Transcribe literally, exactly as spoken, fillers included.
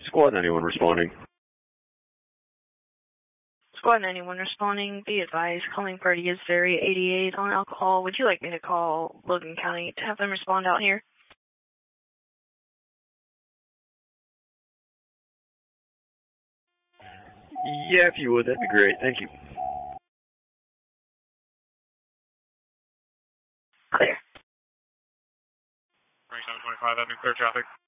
Squad ninety-one responding. Squad ninety-one responding. Be advised, calling party is very eighty-eight on alcohol. Would you like me to call Logan County to have them respond out here? Yeah, if you would, that'd be great. Thank you. Clear. twenty-seven twenty-five, that new clear traffic.